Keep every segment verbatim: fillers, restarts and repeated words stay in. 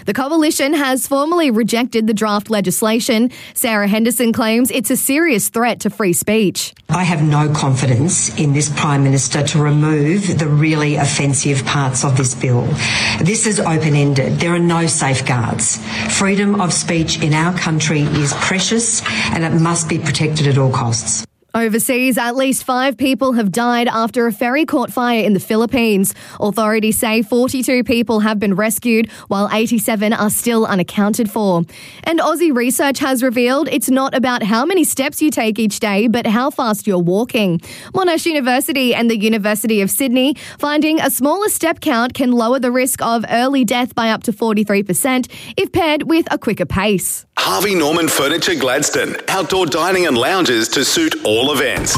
The coalition has formally rejected the draft legislation. Sarah Henderson claims it's a serious threat to free speech. I have no confidence in this Prime Minister to remove the really offensive parts of this bill. This is open-ended. There are no safeguards. Freedom of speech in our country is precious and it must be protected at all costs. Overseas, at least five people have died after a ferry caught fire in the Philippines. Authorities say forty-two people have been rescued, while eighty-seven are still unaccounted for. And Aussie research has revealed it's not about how many steps you take each day, but how fast you're walking. Monash University and the University of Sydney finding a smaller step count can lower the risk of early death by up to forty-three percent if paired with a quicker pace. Harvey Norman Furniture Gladstone. Outdoor dining and lounges to suit all events.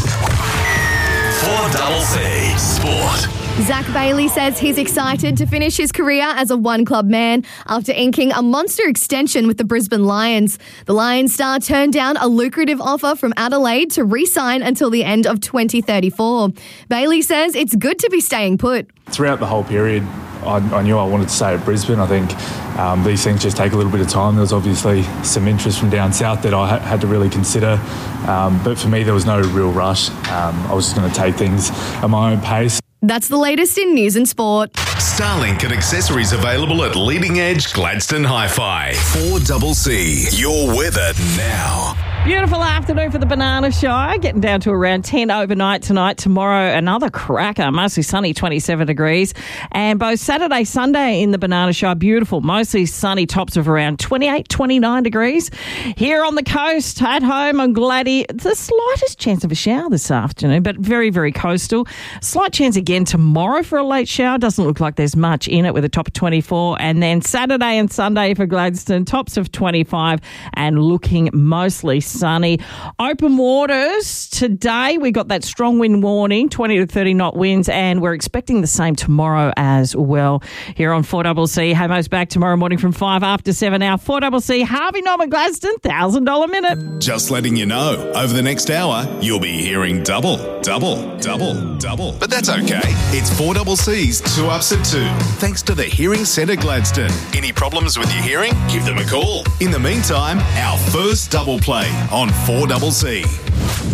four C C Sport. Zach Bailey says he's excited to finish his career as a one-club man after inking a monster extension with the Brisbane Lions. The Lions star turned down a lucrative offer from Adelaide to re-sign until the end of twenty thirty-four. Bailey says it's good to be staying put. Throughout the whole period, I, I knew I wanted to stay at Brisbane. I think um, these things just take a little bit of time. There was obviously some interest from down south that I ha- had to really consider. Um, but for me, there was no real rush. Um, I was just going to take things at my own pace. That's the latest in news and sport. Starlink and accessories available at Leading Edge Gladstone Hi-Fi. four C C. Your weather now. Beautiful afternoon for the Banana Show. Getting down to around ten overnight tonight. Tomorrow, another cracker. Mostly sunny, twenty-seven degrees. And both Saturday, Sunday in the Banana Show, beautiful. Mostly sunny, tops of around twenty-eight, twenty-nine degrees. Here on the coast, at home on Gladdy, the slightest chance of a shower this afternoon, but very, very coastal. Slight chance again tomorrow for a late shower. Doesn't look like there's much in it with a top of twenty-four. And then Saturday and Sunday for Gladstone, tops of twenty-five and looking mostly sunny. Open waters today. We got that strong wind warning, twenty to thirty knot winds, and we're expecting the same tomorrow as well. Here on four C C, Hamo's back tomorrow morning from five after seven. Our four C C, Harvey Norman Gladstone, one thousand dollars minute. Just letting you know, over the next hour, you'll be hearing double, double, double, double. But that's okay. It's four C C's two ups at two, thanks to the Hearing Centre Gladstone. Any problems with your hearing? Give them a call. In the meantime, our first double play on four C C.